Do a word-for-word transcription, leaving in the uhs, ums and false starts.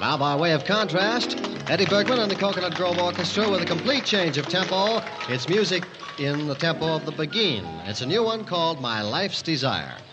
Now, by way of contrast, Eddie Bergman and the Coconut Grove Orchestra with a complete change of tempo. It's music in the tempo of the Beguine. It's a new one called My Life's Desire.